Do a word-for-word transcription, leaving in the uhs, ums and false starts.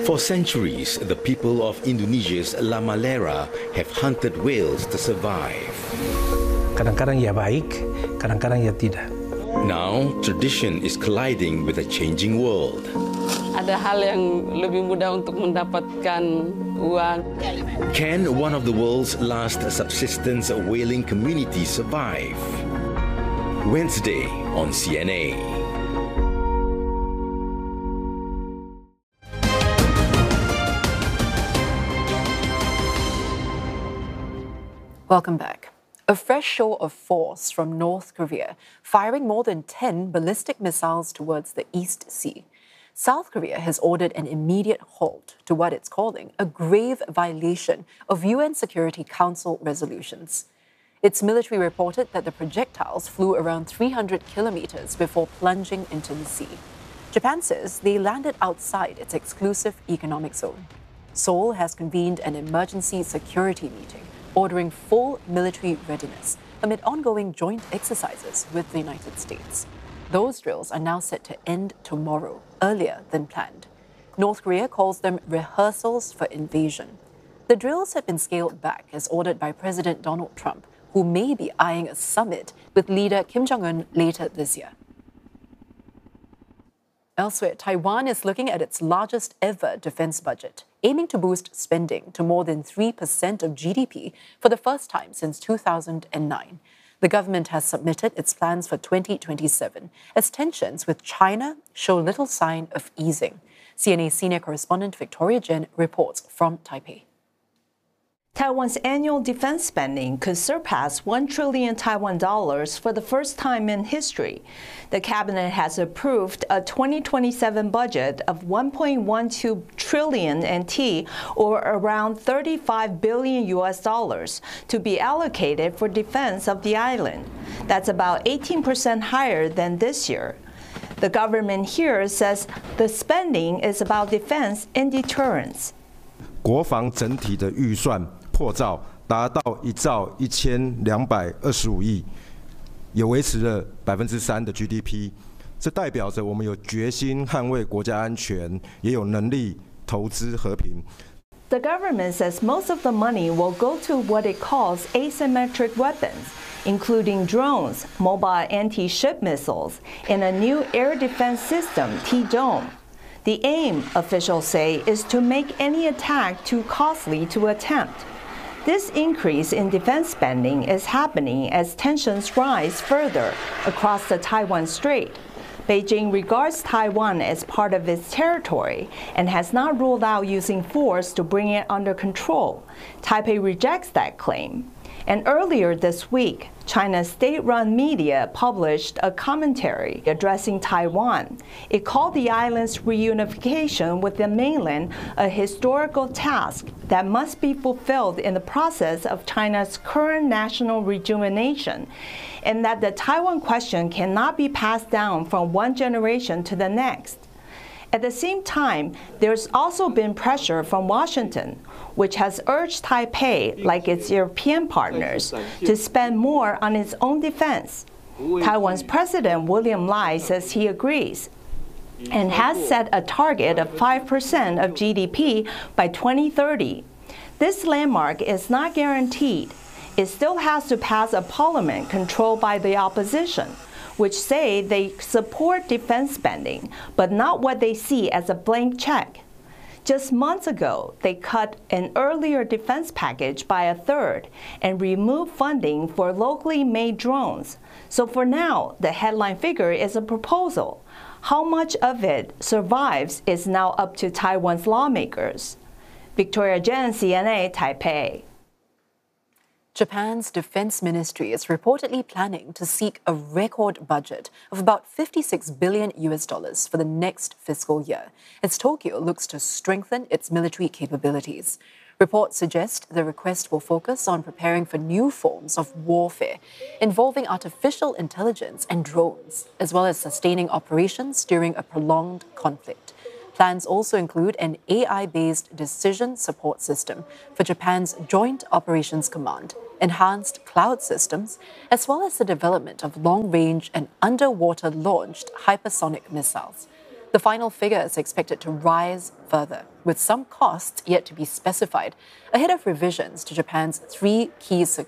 For centuries, the people of Indonesia's La Malera have hunted whales to survive. Kadang-kadang ia baik, kadang-kadang ia tidak. Now, tradition is colliding with a changing world. Ada hal yang lebih mudah untuk mendapatkan uang. Can one of the world's last subsistence whaling communities survive? Wednesday on C N A. Welcome back. A fresh show of force from North Korea, firing more than ten ballistic missiles towards the East Sea. South Korea has ordered an immediate halt to what it's calling a grave violation of U N Security Council resolutions. Its military reported that the projectiles flew around three hundred kilometers before plunging into the sea. Japan says they landed outside its exclusive economic zone. Seoul has convened an emergency security meeting, ordering full military readiness amid ongoing joint exercises with the United States. Those drills are now set to end tomorrow, earlier than planned. North Korea calls them rehearsals for invasion. The drills have been scaled back as ordered by President Donald Trump, who may be eyeing a summit with leader Kim Jong-un later this year. Elsewhere, Taiwan is looking at its largest ever defense budget, aiming to boost spending to more than three percent of G D P for the first time since two thousand nine. The government has submitted its plans for twenty twenty-seven as tensions with China show little sign of easing. C N A senior correspondent Victoria Jen reports from Taipei. Taiwan's annual defense spending could surpass one trillion Taiwan dollars for the first time in history. The cabinet has approved a twenty twenty-seven budget of one point one two trillion N T, or around thirty-five billion U S dollars, to be allocated for defense of the island. That's about eighteen percent higher than this year. The government here says the spending is about defense and deterrence. 国防整体的预算破兆达到一兆一千两百二十五亿，也维持了百分之三的 G D P。这代表着我们有决心捍卫国家安全，也有能力投资和平。 The government says most of the money will go to what it calls asymmetric weapons, including drones, mobile anti-ship missiles, and a new air defense system, T-Dome. The aim, officials say, is to make any attack too costly to attempt. This increase in defense spending is happening as tensions rise further across the Taiwan Strait. Beijing regards Taiwan as part of its territory and has not ruled out using force to bring it under control. Taipei rejects that claim. And earlier this week, China's state-run media published a commentary addressing Taiwan. It called the island's reunification with the mainland a historical task that must be fulfilled in the process of China's current national rejuvenation, and that the Taiwan question cannot be passed down from one generation to the next. At the same time, there's also been pressure from Washington, which has urged Taipei, like its European partners, to spend more on its own defense. Taiwan's President William Lai says he agrees and has set a target of five percent of G D P by twenty thirty. This landmark is not guaranteed. It still has to pass a parliament controlled by the opposition, which say they support defense spending, but not what they see as a blank check. Just months ago, they cut an earlier defense package by a third and removed funding for locally made drones. So for now, the headline figure is a proposal. How much of it survives is now up to Taiwan's lawmakers. Victoria Jen, C N A, Taipei. Japan's defense ministry is reportedly planning to seek a record budget of about fifty-six billion U S dollars for the next fiscal year, as Tokyo looks to strengthen its military capabilities. Reports suggest the request will focus on preparing for new forms of warfare involving artificial intelligence and drones, as well as sustaining operations during a prolonged conflict. Plans also include an A I-based decision support system for Japan's Joint Operations Command, enhanced cloud systems, as well as the development of long-range and underwater-launched hypersonic missiles. The final figure is expected to rise further, with some costs yet to be specified, ahead of revisions to Japan's three key